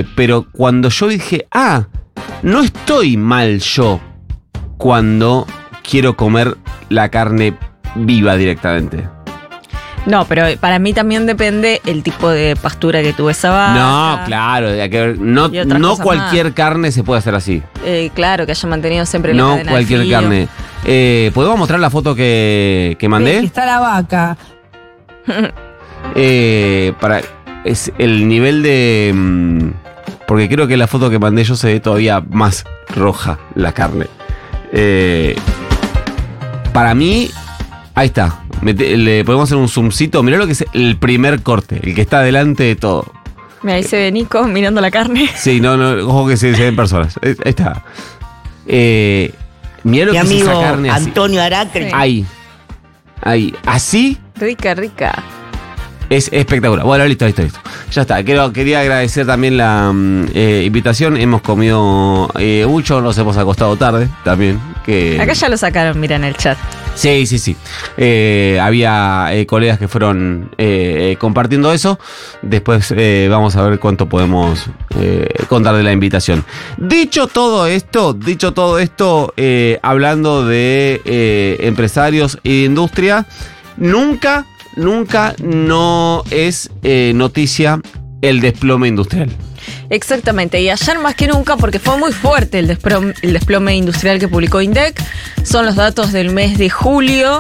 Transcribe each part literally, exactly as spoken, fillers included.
pero cuando yo dije, ah, no estoy mal yo cuando quiero comer la carne viva directamente. No, pero para mí también depende el tipo de pastura que tuvo esa vaca. No, claro, hay que ver, no, no cualquier más. Carne se puede hacer así. Eh, claro, que haya mantenido siempre no la cadena cualquier de frío. carne. Eh, ¿Podemos mostrar la foto que, que mandé? Sí, está la vaca. eh, para es el nivel de... Mmm, porque creo que la foto que mandé yo se ve todavía más roja la carne. Eh, para mí, ahí está. Le podemos hacer un zoomcito. Mirá lo que es el primer corte, el que está delante de todo. Mira, ahí se ve Nico mirando la carne. Sí, no, no, ojo que se, se ven personas. Ahí está. Eh, mirá lo Mi que es amigo esa carne así. Antonio Aracre. Sí. Ahí. Ahí. Así. Rica, rica. Es espectacular. Bueno, listo, listo, listo. Ya está. Quiero, quería agradecer también la eh, invitación. Hemos comido eh, mucho, nos hemos acostado tarde también. Que... Acá ya lo sacaron, mira en el chat. Sí, sí, sí. Eh, había eh, colegas que fueron eh, eh, compartiendo eso. Después eh, vamos a ver cuánto podemos eh, contar de la invitación. Dicho todo esto, dicho todo esto, eh, hablando de eh, empresarios y de industria, nunca... Nunca no es eh, noticia el desplome industrial. Exactamente, y ayer más que nunca, porque fue muy fuerte el desplome, el desplome industrial que publicó INDEC, son los datos del mes de julio,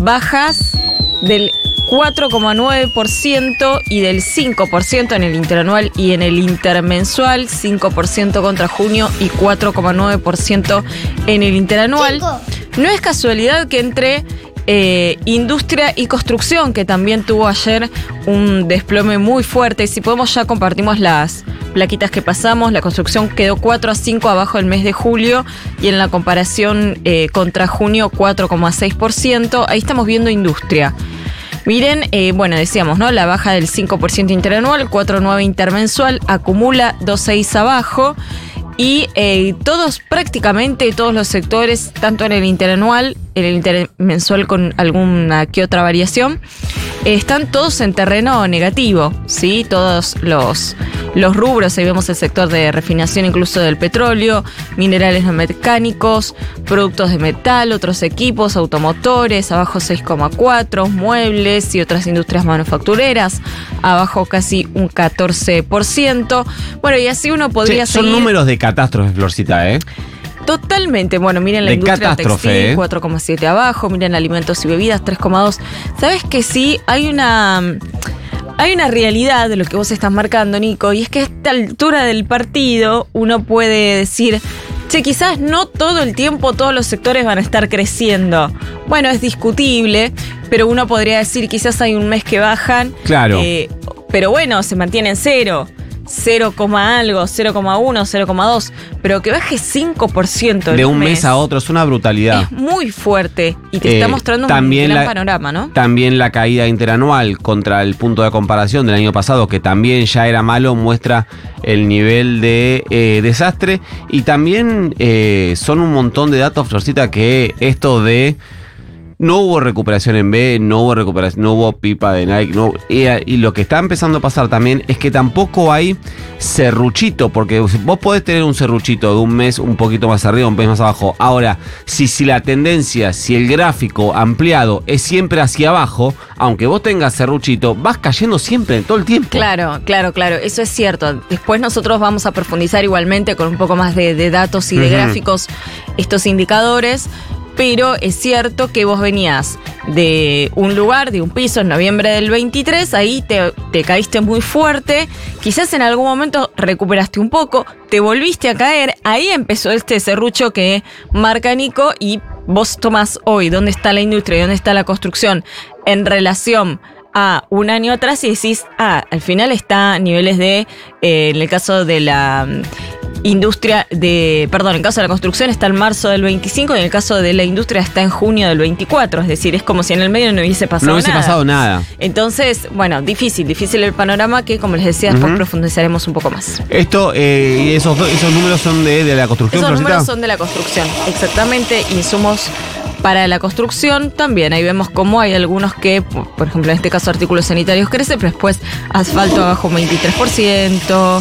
bajas del cuatro coma nueve por ciento y del cinco por ciento en el interanual y en el intermensual, cinco por ciento contra junio y cuatro coma nueve por ciento en el interanual. Cinco. No es casualidad que entre... Eh, industria y construcción, que también tuvo ayer un desplome muy fuerte. Si podemos ya compartimos las plaquitas que pasamos. La construcción quedó cuatro a cinco abajo el mes de julio y en la comparación eh, contra junio cuatro coma seis por ciento. Ahí estamos viendo industria. Miren, eh, bueno, decíamos, ¿no? La baja del cinco por ciento interanual, cuatro coma nueve por ciento intermensual, acumula dos coma seis abajo. Y eh, todos, prácticamente todos los sectores, tanto en el interanual, en el intermensual con alguna que otra variación, eh, están todos en terreno negativo, ¿sí? Todos los, los rubros, ahí vemos el sector de refinación incluso del petróleo, minerales no mecánicos, productos de metal, otros equipos, automotores, abajo seis coma cuatro, muebles y otras industrias manufactureras, abajo casi un catorce por ciento. Bueno, y así uno podría sí, son seguir. números de catástrofe, Florcita, ¿eh? Totalmente. Bueno, miren la de industria textil, ¿eh? cuatro coma siete abajo, miren alimentos y bebidas, tres coma dos. ¿Sabes que sí? Hay una... Hay una realidad de lo que vos estás marcando, Nico, y es que a esta altura del partido uno puede decir, che, quizás no todo el tiempo todos los sectores van a estar creciendo. Bueno, es discutible, pero uno podría decir, quizás hay un mes que bajan. Claro. Eh, pero bueno, se mantiene en cero. cero, algo, cero coma uno, cero coma dos, pero que baje cinco por ciento de un mes, mes a otro es una brutalidad. Es muy fuerte y te eh, está mostrando un gran la, panorama, ¿no? También la caída interanual contra el punto de comparación del año pasado, que también ya era malo, muestra el nivel de eh, desastre. Y también eh, son un montón de datos, Florcita, que esto de... No hubo recuperación en B, no hubo recuperación, no hubo pipa de Nike, no, y, y lo que está empezando a pasar también es que tampoco hay serruchito, porque vos podés tener un serruchito de un mes un poquito más arriba, un mes más abajo. Ahora, si, si la tendencia, si el gráfico ampliado es siempre hacia abajo, aunque vos tengas serruchito, vas cayendo siempre, todo el tiempo. Claro, claro, claro, eso es cierto. Después nosotros vamos a profundizar igualmente con un poco más de, de datos y de uh-huh. gráficos estos indicadores. Pero es cierto que vos venías de un lugar, de un piso en noviembre del veintitrés, ahí te, te caíste muy fuerte, quizás en algún momento recuperaste un poco, te volviste a caer, ahí empezó este serrucho que marca Nico y vos tomás hoy dónde está la industria y dónde está la construcción en relación a un año atrás y decís, ah, al final está a niveles de, eh, en el caso de la... industria de, perdón, en el caso de la construcción está en marzo del veinticinco y en el caso de la industria está en junio del veinticuatro, es decir, es como si en el medio no hubiese pasado nada. No hubiese nada. pasado nada. Entonces, bueno, difícil, difícil el panorama que, como les decía, después uh-huh. profundizaremos un poco más. Esto, eh, esos, esos números son de, de la construcción, Esos Florcita. números son de la construcción, exactamente, insumos para la construcción también. Ahí vemos cómo hay algunos que, por ejemplo, en este caso artículos sanitarios crece, pero después asfalto abajo un veintitrés por ciento,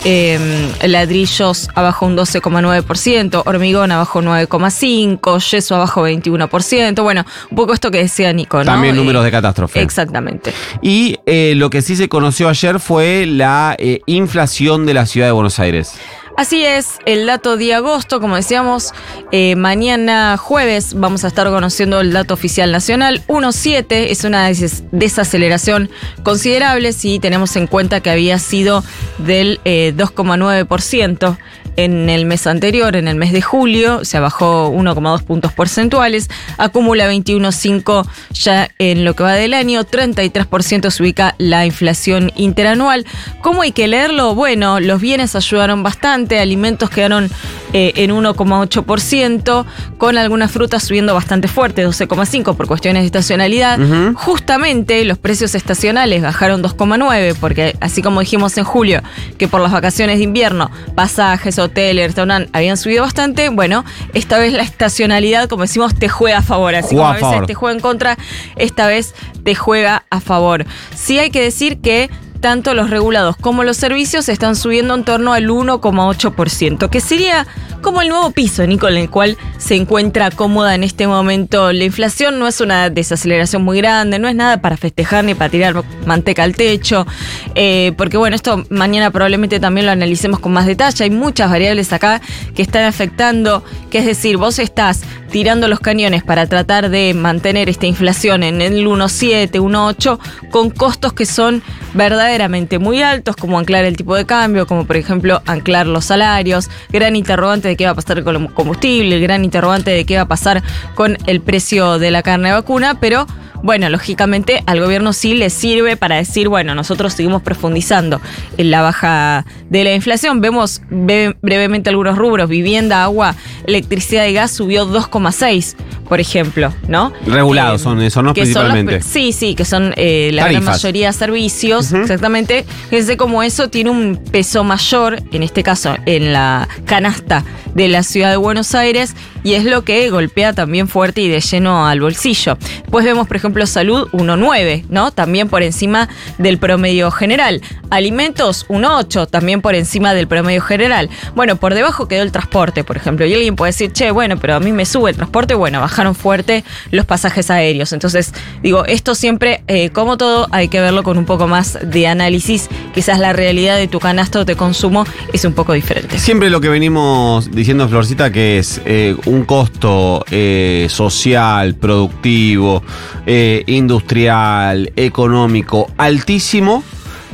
eh, ladrillos abajo un doce coma nueve por ciento, hormigón abajo nueve coma cinco por ciento, yeso abajo veintiuno por ciento. Bueno, un poco esto que decía Nico, ¿no? También números eh, de catástrofe. Exactamente. Y eh, lo que sí se conoció ayer fue la eh, inflación de la ciudad de Buenos Aires. Así es, el dato de agosto, como decíamos, eh, mañana jueves vamos a estar conociendo el dato oficial nacional. uno coma siete es una des- desaceleración considerable si tenemos en cuenta que había sido del eh, dos coma nueve por ciento en el mes anterior, en el mes de julio, se bajó uno coma dos puntos porcentuales, acumula veintiuno coma cinco ya en lo que va del año, treinta y tres por ciento se ubica la inflación interanual. ¿Cómo hay que leerlo? Bueno, los bienes ayudaron bastante, alimentos quedaron eh, en uno coma ocho por ciento, con algunas frutas subiendo bastante fuerte, doce coma cinco por ciento por cuestiones de estacionalidad. Uh-huh. Justamente los precios estacionales bajaron dos coma nueve por ciento, porque así como dijimos en julio, que por las vacaciones de invierno, pasajes, hoteles, restaurantes habían subido bastante, bueno, esta vez la estacionalidad, como decimos, te juega a favor, así juega como a veces favor. te juega en contra, esta vez te juega a favor. Sí hay que decir que tanto los regulados como los servicios están subiendo en torno al uno coma ocho por ciento, que sería como el nuevo piso, Nico, en el cual se encuentra cómoda en este momento la inflación. No es una desaceleración muy grande, no es nada para festejar ni para tirar manteca al techo, eh, porque bueno, esto mañana probablemente también lo analicemos con más detalle. Hay muchas variables acá que están afectando, que es decir, vos estás tirando los cañones para tratar de mantener esta inflación en el uno coma siete, uno coma ocho, con costos que son verdaderamente muy altos, como anclar el tipo de cambio, como por ejemplo anclar los salarios, gran interrogante de qué va a pasar con el combustible, el gran interrogante de qué va a pasar con el precio de la carne de vacuna, pero bueno, lógicamente al gobierno sí le sirve para decir, bueno, nosotros seguimos profundizando en la baja de la inflación. Vemos be- brevemente algunos rubros: vivienda, agua, electricidad y gas subió dos coma seis, por ejemplo, ¿no? Regulados eh, son esos, ¿no? Principalmente. Son los, sí, sí, que son eh, la Tarifas. gran mayoría servicios, uh-huh. Exactamente. Fíjense cómo eso tiene un peso mayor, en este caso, en la canasta de la ciudad de Buenos Aires, y es lo que golpea también fuerte y de lleno al bolsillo. Después vemos, por ejemplo, salud uno coma nueve, ¿no? También por encima del promedio general. Alimentos uno coma ocho, también por encima del promedio general. Bueno, por debajo quedó el transporte, por ejemplo. Y alguien puede decir, che, bueno, pero a mí me sube el transporte. Bueno, bajaron fuerte los pasajes aéreos. Entonces, digo, esto siempre, eh, como todo, hay que verlo con un poco más de análisis. Quizás la realidad de tu canasto de consumo es un poco diferente. Siempre lo que venimos diciendo, Florcita, que es eh, un costo eh, social, productivo, eh, industrial, económico, altísimo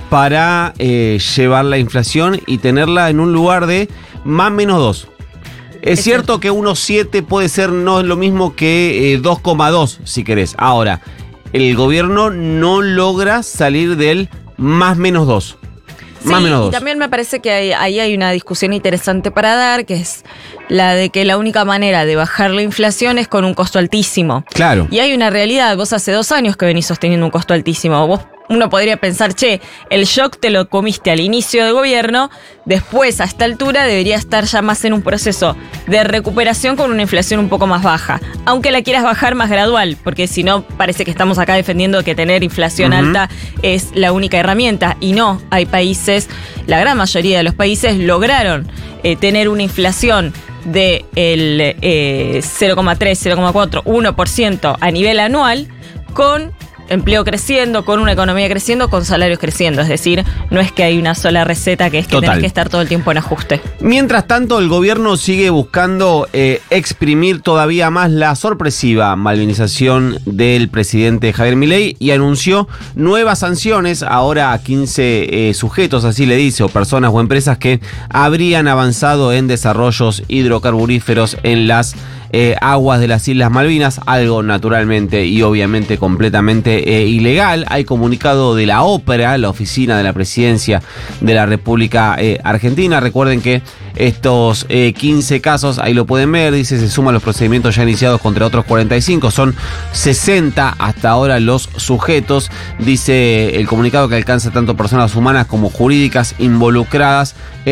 para eh, llevar la inflación y tenerla en un lugar de más o menos dos. Es, es cierto, cierto que uno coma siete puede ser no lo mismo que eh, dos coma dos, si querés. Ahora, el gobierno no logra salir del más menos dos. Sí, más menos dos. Y también me parece que ahí hay, hay una discusión interesante para dar, que es la de que la única manera de bajar la inflación es con un costo altísimo. Claro. Y hay una realidad, vos hace dos años que venís sosteniendo un costo altísimo. Vos, uno podría pensar, che, el shock te lo comiste al inicio de gobierno, después a esta altura debería estar ya más en un proceso de recuperación con una inflación un poco más baja. Aunque la quieras bajar más gradual, porque si no parece que estamos acá defendiendo que tener inflación uh-huh. alta es la única herramienta. Y no, hay países, la gran mayoría de los países lograron eh, tener una inflación de el eh, cero coma tres, cero coma cuatro, uno por ciento a nivel anual, con empleo creciendo, con una economía creciendo, con salarios creciendo. Es decir, no es que hay una sola receta, que es que Total. tenés que estar todo el tiempo en ajuste. Mientras tanto, el gobierno sigue buscando eh, exprimir todavía más la sorpresiva malvinización del presidente Javier Milei y anunció nuevas sanciones ahora a quince eh, sujetos, así le dice, o personas o empresas que habrían avanzado en desarrollos hidrocarburíferos en las Eh, aguas de las Islas Malvinas, algo naturalmente y obviamente completamente eh, ilegal. Hay comunicado de la Ópera, la oficina de la Presidencia de la República eh, Argentina. Recuerden que estos eh, quince casos, ahí lo pueden ver, dice, se suman los procedimientos ya iniciados contra otros cuarenta y cinco, son sesenta hasta ahora los sujetos. Dice el comunicado que alcanza tanto personas humanas como jurídicas involucradas en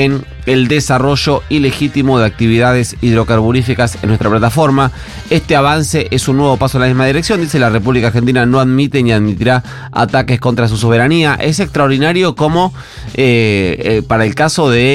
el desarrollo ilegítimo de actividades hidrocarburíficas en nuestra plataforma. Este avance es un nuevo paso en la misma dirección. Dice: la República Argentina no admite ni admitirá ataques contra su soberanía. Es extraordinario como eh, eh, para el caso de